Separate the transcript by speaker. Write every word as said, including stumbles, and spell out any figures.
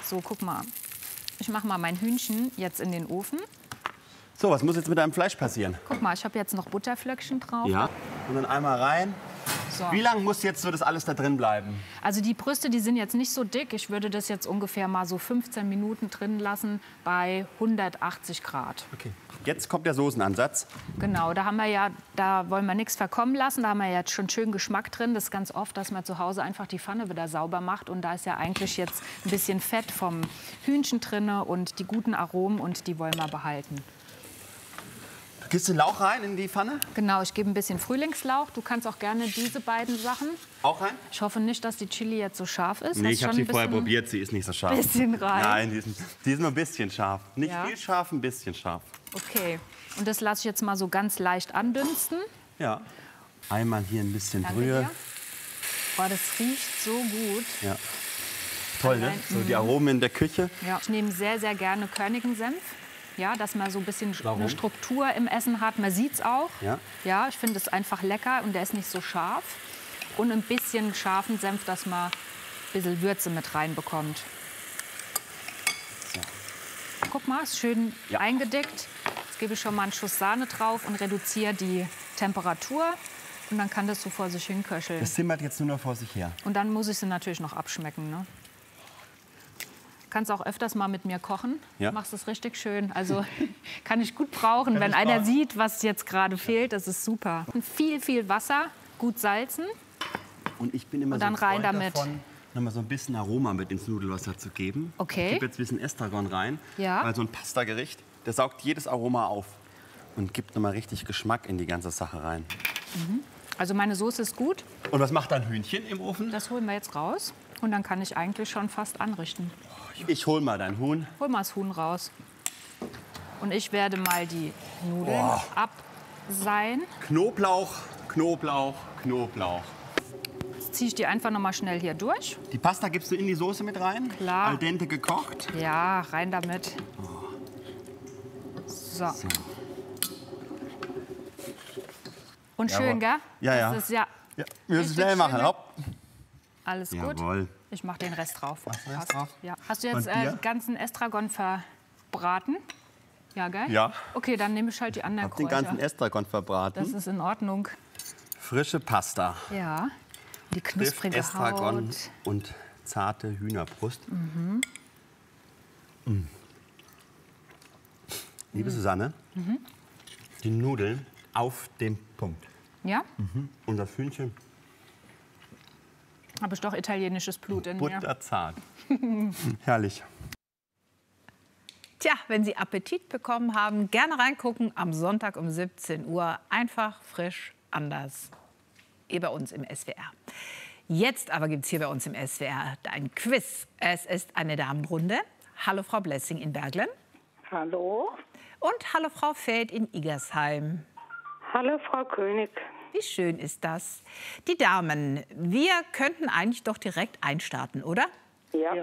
Speaker 1: So, guck mal. Ich mache mal mein Hühnchen jetzt in den Ofen.
Speaker 2: So, was muss jetzt mit deinem Fleisch passieren?
Speaker 1: Guck mal, ich habe jetzt noch Butterflöckchen drauf.
Speaker 2: Ja. Und dann einmal rein.
Speaker 1: So.
Speaker 2: Wie lange muss jetzt so das alles da drin bleiben?
Speaker 1: Also die Brüste, die sind jetzt nicht so dick. Ich würde das jetzt ungefähr mal so fünfzehn Minuten drin lassen bei hundertachtzig Grad.
Speaker 2: Okay. Jetzt kommt der Soßenansatz.
Speaker 1: Genau, da haben wir ja, da wollen wir nichts verkommen lassen. Da haben wir jetzt schon schön Geschmack drin. Das ist ganz oft, dass man zu Hause einfach die Pfanne wieder sauber macht. Und da ist ja eigentlich jetzt ein bisschen Fett vom Hühnchen drin und die guten Aromen und die wollen wir behalten.
Speaker 2: Gibst du den Lauch rein in die Pfanne?
Speaker 1: Genau, ich gebe ein bisschen Frühlingslauch. Du kannst auch gerne diese beiden Sachen.
Speaker 2: Auch rein?
Speaker 1: Ich hoffe nicht, dass die Chili jetzt so scharf ist.
Speaker 2: Nee,
Speaker 1: Hast
Speaker 2: ich habe
Speaker 1: schon
Speaker 2: sie
Speaker 1: ein
Speaker 2: vorher
Speaker 1: bisschen-
Speaker 2: probiert, sie ist nicht so scharf.
Speaker 1: Bisschen rein.
Speaker 2: Nein, die ist, die ist nur ein bisschen scharf. Nicht
Speaker 1: Ja.
Speaker 2: viel scharf, ein bisschen scharf.
Speaker 1: Okay, und das lasse ich jetzt mal so ganz leicht andünsten.
Speaker 2: Ja. Einmal hier ein bisschen
Speaker 1: Danke
Speaker 2: Brühe.
Speaker 1: dir. Boah, das riecht so gut.
Speaker 2: Ja. Toll, ne?
Speaker 1: Allein-
Speaker 2: So die Aromen in der Küche.
Speaker 1: Ja. Ich nehme sehr, sehr gerne körnigen Senf. Ja, dass man so ein bisschen
Speaker 2: Warum?
Speaker 1: eine Struktur im Essen hat. Man sieht es auch.
Speaker 2: Ja.
Speaker 1: Ja, ich finde es einfach lecker und der ist nicht so scharf. Und ein bisschen scharfen Senf, dass man ein bisschen Würze mit reinbekommt.
Speaker 2: So.
Speaker 1: Guck mal, ist schön
Speaker 2: Ja.
Speaker 1: eingedickt. Jetzt gebe ich schon mal einen Schuss Sahne drauf und reduziere die Temperatur. Und dann kann das so vor sich hin köcheln.
Speaker 2: Das simmert jetzt nur noch vor sich her.
Speaker 1: Und dann muss ich sie natürlich noch abschmecken. Ne? Kannst auch öfters mal mit mir kochen.
Speaker 2: Ja.
Speaker 1: Machst es richtig schön. Also kann ich gut brauchen,
Speaker 2: Kann
Speaker 1: wenn
Speaker 2: ich
Speaker 1: einer
Speaker 2: brauchen.
Speaker 1: sieht, was jetzt gerade fehlt. Das ist super. Und viel, viel Wasser, gut salzen.
Speaker 2: Und ich bin immer
Speaker 1: Und dann
Speaker 2: so ein
Speaker 1: rein
Speaker 2: Freund
Speaker 1: damit.
Speaker 2: davon, noch mal so ein bisschen Aroma mit ins Nudelwasser zu geben.
Speaker 1: Okay.
Speaker 2: Ich gebe jetzt ein bisschen Estragon rein.
Speaker 1: Ja.
Speaker 2: Weil so ein Pastagericht, der saugt jedes Aroma auf. Und gibt noch mal richtig Geschmack in die ganze Sache rein.
Speaker 1: Also meine Soße ist gut.
Speaker 2: Und was macht dein Hühnchen im Ofen?
Speaker 1: Das holen wir jetzt raus. Und dann kann ich eigentlich schon fast anrichten.
Speaker 2: Ich hol mal dein Huhn.
Speaker 1: Hol mal das Huhn raus. Und ich werde mal die Nudeln
Speaker 2: Boah.
Speaker 1: abseihen.
Speaker 2: Knoblauch, Knoblauch, Knoblauch.
Speaker 1: Jetzt ziehe ich die einfach noch mal schnell hier durch.
Speaker 2: Die Pasta gibst du in die Soße mit rein?
Speaker 1: Klar.
Speaker 2: Al dente gekocht?
Speaker 1: Ja, rein damit. So. Und schön, gell?
Speaker 2: Ja, ja.
Speaker 1: Das ist ja
Speaker 2: Ja, wir müssen
Speaker 1: Richtig
Speaker 2: schnell machen.
Speaker 1: schön.
Speaker 2: Hopp.
Speaker 1: alles gut.
Speaker 2: Jawohl.
Speaker 1: Ich mache den Rest drauf.
Speaker 2: Machst du den Rest
Speaker 1: Passt.
Speaker 2: drauf?
Speaker 1: Ja. Hast du jetzt
Speaker 2: Und
Speaker 1: äh,
Speaker 2: dir?
Speaker 1: den ganzen Estragon verbraten? Ja, gell?
Speaker 2: Ja.
Speaker 1: Okay, dann nehme ich halt die anderen
Speaker 2: Hab den
Speaker 1: Kräuter.
Speaker 2: ganzen Estragon verbraten.
Speaker 1: Das ist in Ordnung.
Speaker 2: Frische Pasta.
Speaker 1: Ja. Die
Speaker 2: Trifft
Speaker 1: knusprige
Speaker 2: Estragon
Speaker 1: Haut.
Speaker 2: und zarte Hühnerbrust. Mhm. Mm. Liebe Susanne, die Nudeln auf dem Punkt.
Speaker 1: Ja?
Speaker 2: Und das Hühnchen
Speaker 1: Habe ich doch italienisches Blut in mir.
Speaker 2: butterzart. Herrlich.
Speaker 3: Tja, wenn Sie Appetit bekommen haben, gerne reingucken am Sonntag um siebzehn Uhr. Einfach, frisch, anders. Hier bei uns im S W R. Jetzt aber gibt es hier bei uns im S W R ein Quiz. Es ist eine Damenrunde. Hallo Frau Blessing in Berglen.
Speaker 4: Hallo.
Speaker 3: Und hallo Frau Feld in Igersheim.
Speaker 4: Hallo, Frau König.
Speaker 3: Wie schön ist das? Die Damen, wir könnten eigentlich doch direkt einstarten, oder?
Speaker 4: Ja.